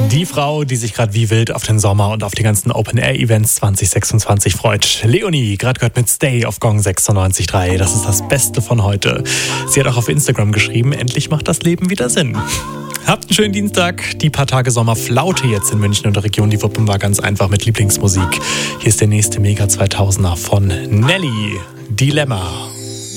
Die Frau, die sich gerade wie wild auf den Sommer und auf die ganzen Open-Air-Events 2026 freut. Leonie, gerade gehört mit Stay auf Gong 96.3. Das ist das Beste von heute. Sie hat auch auf Instagram geschrieben, endlich macht das Leben wieder Sinn. Habt einen schönen Dienstag. Die paar Tage Sommerflaute jetzt in München und der Region. Die wuppen wir ganz einfach mit Lieblingsmusik. Hier ist der nächste Mega 2000er von Nelly. Dilemma.